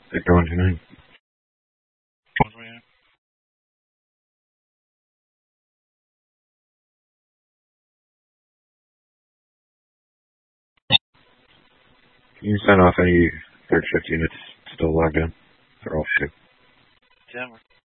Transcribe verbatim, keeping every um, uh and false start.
They're going tonight. Can you sign off any third shift units still logged in? They're all two.